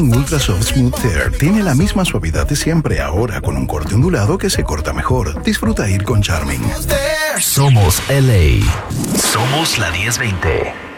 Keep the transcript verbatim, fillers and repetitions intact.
Ultra Soft Smooth Tear tiene la misma suavidad de siempre, ahora con un corte ondulado que se corta mejor. Disfruta ir con Charming. Somos L A. Somos la diez veinte.